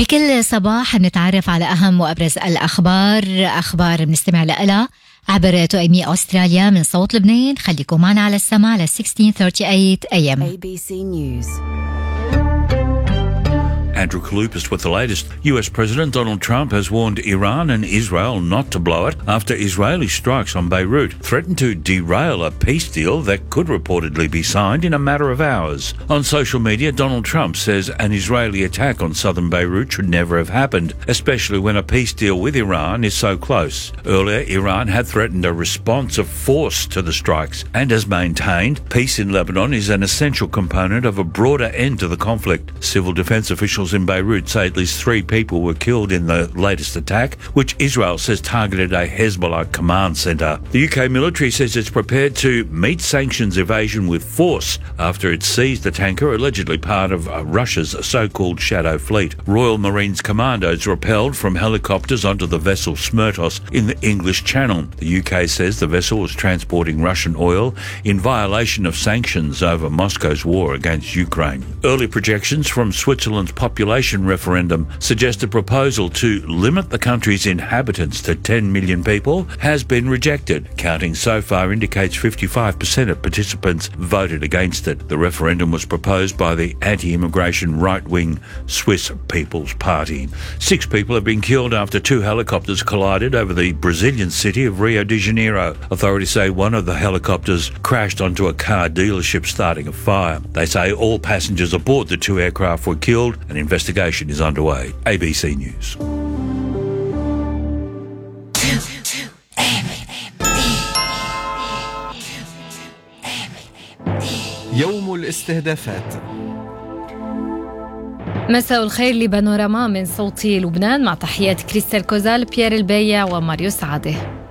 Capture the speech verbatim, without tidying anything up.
بكل صباح نتعرف على أهم وأبرز الأخبار أخبار بنستمع لها عبر توأمي أستراليا من صوت لبنان. خليكم معنا على السماع على ستة عشر ثلاثين إيه إم. A B C News. Andrew Kalupis with the latest. U S President Donald Trump has warned Iran and Israel not to blow it after Israeli strikes on Beirut threatened to derail a peace deal that could reportedly be signed in a matter of hours. On social media, Donald Trump says an Israeli attack on southern Beirut should never have happened, especially when a peace deal with Iran is so close. Earlier, Iran had threatened a response of force to the strikes and has maintained peace in Lebanon is an essential component of a broader end to the conflict. Civil defense officials in Beirut say at least three people were killed in the latest attack, which Israel says targeted a Hezbollah command centre. The U K military says it's prepared to meet sanctions evasion with force after it seized a tanker allegedly part of Russia's so-called Shadow Fleet. Royal Marines commandos rappelled from helicopters onto the vessel Smertos in the English Channel. The U K says the vessel was transporting Russian oil in violation of sanctions over Moscow's war against Ukraine. Early projections from Switzerland's population referendum suggest a proposal to limit the country's inhabitants to ten million people has been rejected. Counting so far indicates fifty-five percent of participants voted against it. The referendum was proposed by the anti-immigration right-wing Swiss People's Party. Six people have been killed after two helicopters collided over the Brazilian city of Rio de Janeiro. Authorities say one of the helicopters crashed onto a car dealership, starting a fire. They say all passengers aboard the two aircraft were killed. An investigation is underway. A B C News. يوم الاستهدافات. مساء الخير لبانوراما من صوت لبنان، مع تحيات كريستال كوزال، بيير البايع وماريو سعاده.